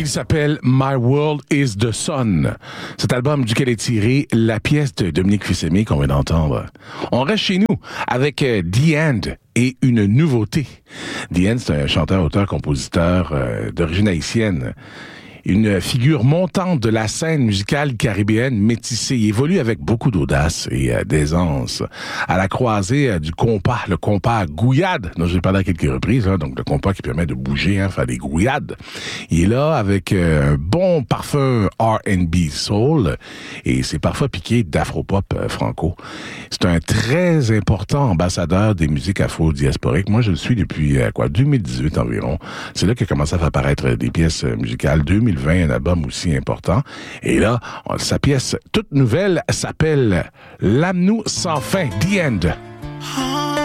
Il s'appelle My World is the Sun. Cet album duquel est tiré la pièce de Dominique Fils-Aimé qu'on vient d'entendre. On reste chez nous avec The End et une nouveauté. The End, c'est un chanteur, auteur, compositeur d'origine haïtienne. Une figure montante de la scène musicale caribéenne métissée. Il évolue avec beaucoup d'audace et d'aisance. À la croisée du compas, le compas gouillade, dont j'ai parlé à quelques reprises, hein, donc le compas qui permet de bouger, hein, faire des gouillades. Il est là avec un bon parfum R&B soul et c'est parfois piqué d'afropop franco. C'est un très important ambassadeur des musiques afro-diasporiques. Moi, je le suis depuis 2018 environ. C'est là qu'il a commencé à faire apparaître des pièces musicales. 2020, un album aussi important. Et là, sa pièce toute nouvelle s'appelle L'Amnou sans fin, The End.